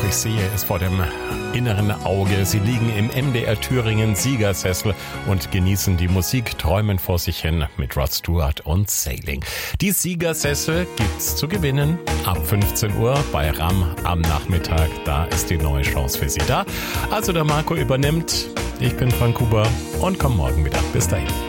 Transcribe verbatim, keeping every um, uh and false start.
ich sehe es vor dem inneren Auge. Sie liegen im M D R Thüringen Siegersessel und genießen die Musik, träumen vor sich hin mit Rod Stewart und Sailing. Die Siegersessel gibt's zu gewinnen ab fünfzehn Uhr bei RAM am Nachmittag. Da ist die neue Chance für Sie da. Also der Marco übernimmt. Ich bin Frank Huber und komme morgen wieder. Bis dahin.